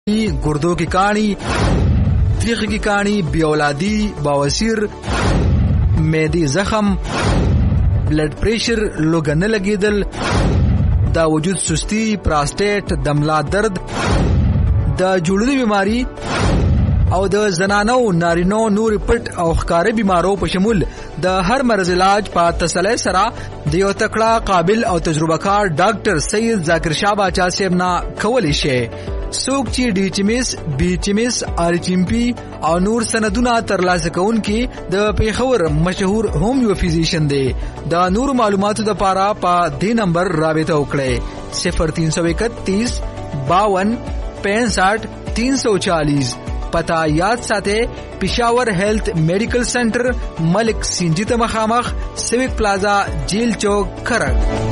गुर्दों की काणी, तरीख की काणी, बेऔलादी, बवासीर, मेदी जख्म, ब्लड प्रेशर, लोګه نه لګیدل، د وجود سستی، پراسټیټ، دملا درد، د جوړونې بیماری او د زنانو نارینو نور پټ او ښکارې بیمارو په شمول د هر مرض علاج په تسلی سره د یو تکړه قابل او تجربه کار ډاکټر سید ذاکر شاه باچا صاحب نه کولی شي. څوک چې ډي ایچ ام ایس، بي ایچ ام ایس، آر ایچ ام پی او نور سندونه ترلاسه کوونکي د پیښور مشهور هومیو فزیشن دی. د نور معلوماتو لپاره په دې نمبر رابطه وکړئ 0331 52 65 340. پتا یاد ساته پېښور هیلث میډیکل سنټر، ملک سینجی ته مخامخ، سیوک پلازا، جیل چوک، کرک.